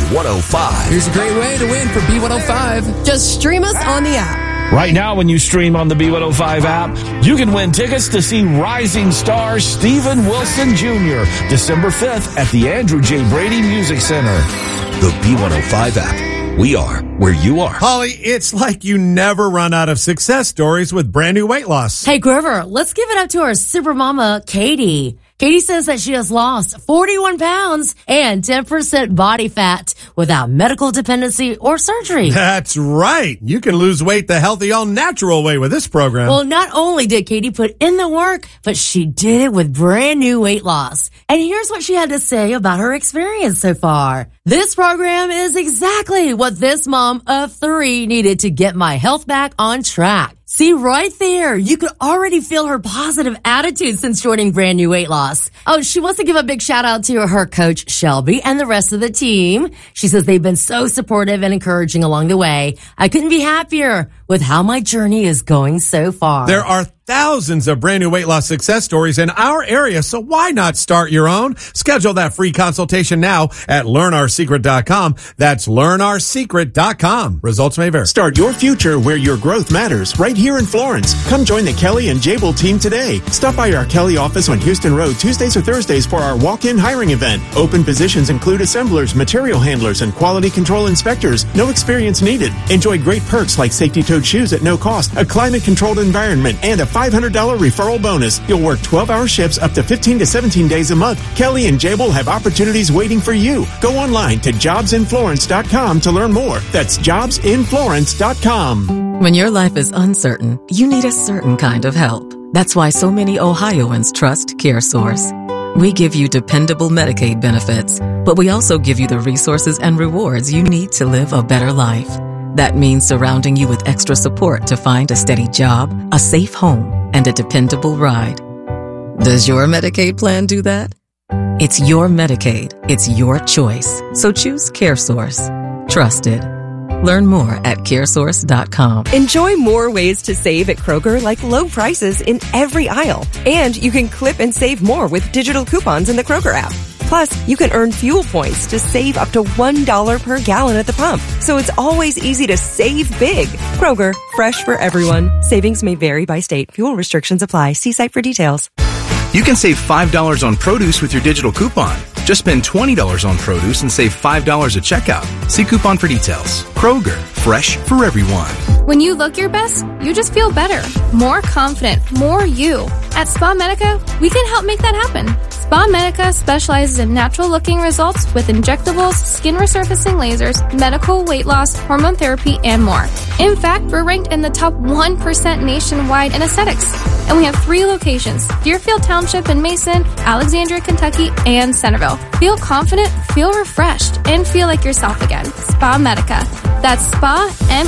B105. Here's a great way to win for B105. Just stream us on the app. Right now, when you stream on the B105 app, you can win tickets to see rising star Steven Wilson Jr. December 5th at the Andrew J. Brady Music Center. The B105 app. We are where you are. Holly, it's like you never run out of success stories with brand new weight loss. Hey, Grover, let's give it up to our super mama, Katie. Katie says that she has lost 41 pounds and 10% body fat without medical dependency or surgery. That's right. You can lose weight the healthy, all-natural way with this program. Well, not only did Katie put in the work, but she did it with brand new weight loss. And here's what she had to say about her experience so far. This program is exactly what this mom of 3 needed to get my health back on track. See, right there, you could already feel her positive attitude since joining Brand New Weight Loss. Oh, she wants to give a big shout out to her coach, Shelby, and the rest of the team. She says they've been so supportive and encouraging along the way. I couldn't be happier with how my journey is going so far. There are thousands of brand new weight loss success stories in our area, so why not start your own? Schedule that free consultation now at learnourSecret.com. That's learnourSecret.com. Results may vary. Start your future where your growth matters, right here in Florence. Come join the Kelly and Jable team today. Stop by our Kelly office on Houston Road Tuesdays or Thursdays for our walk-in hiring event. Open positions include assemblers, material handlers, and quality control inspectors. No experience needed. Enjoy great perks like safety-toed shoes at no cost, a climate-controlled environment, and a $500 referral bonus. You'll work 12-hour shifts up to 15 to 17 days a month. Kelly and Jable have opportunities waiting for you. Go online to jobsinflorence.com to learn more. That's jobsinflorence.com. When your life is uncertain, you need a certain kind of help. That's why so many Ohioans trust CareSource. We give you dependable Medicaid benefits, but we also give you the resources and rewards you need to live a better life. That means surrounding you with extra support to find a steady job, a safe home, and a dependable ride. Does your Medicaid plan do that? It's your Medicaid. It's your choice. So choose CareSource. Trusted. Learn more at caresource.com. Enjoy more ways to save at Kroger, like low prices in every aisle. And you can clip and save more with digital coupons in the Kroger app. Plus, you can earn fuel points to save up to $1 per gallon at the pump. So it's always easy to save big. Kroger, fresh for everyone. Savings may vary by state. Fuel restrictions apply. See site for details. You can save $5 on produce with your digital coupon. Just spend $20 on produce and save $5 at checkout. See coupon for details. Kroger, fresh for everyone. When you look your best, you just feel better, more confident, more you. At Spa Medica, we can help make that happen. Spa Medica specializes in natural-looking results with injectables, skin resurfacing lasers, medical weight loss, hormone therapy, and more. In fact, we're ranked in the top 1% nationwide in aesthetics. And we have 3 locations: Deerfield Township in Mason, Alexandria, Kentucky, and Centerville. Feel confident, feel refreshed, and feel like yourself again. Spa Medica. That's Spa,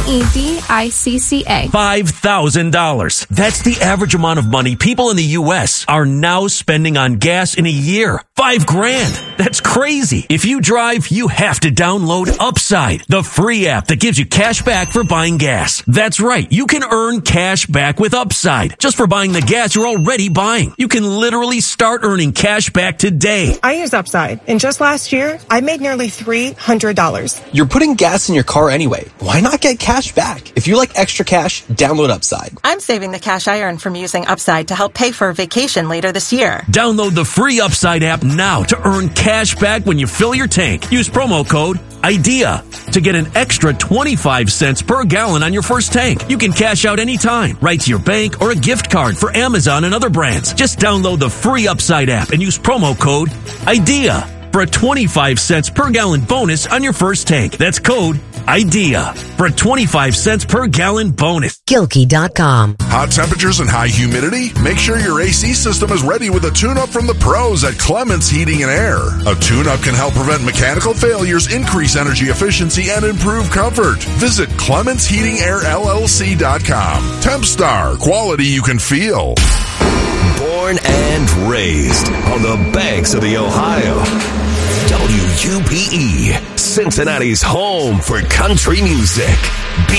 MEDICCA. $5,000. That's the average amount of money people in the U.S. are now spending on gas in a year. $5,000. That's crazy. If you drive, you have to download Upside, the free app that gives you cash back for buying gas. That's right. You can earn cash back with Upside just for buying the gas you're already buying. You can literally start earning cash back today. I use Upside, and just last year, I made nearly $300. You're putting gas in your car anyway. Why not get cash back? If you like extra cash, download Upside. I'm saving the cash I earn from using Upside to help pay for a vacation later this year. Download the free Upside app now to earn cash back when you fill your tank. Use promo code IDEA to get an extra 25 cents per gallon on your first tank. You can cash out anytime, right to your bank or a gift card for Amazon and other brands. Just download the free Upside app and use promo code IDEA for a 25 cents per gallon bonus on your first tank. That's code IDEA for a 25 cents per gallon bonus. Gilkey.com. Hot temperatures and high humidity? Make sure your AC system is ready with a tune-up from the pros at Clements Heating and Air. A tune-up can help prevent mechanical failures, increase energy efficiency, and improve comfort. Visit ClementsHeatingAirLLC.com. Tempstar, quality you can feel. Born and raised on the banks of the Ohio. WUPE, Cincinnati's home for country music.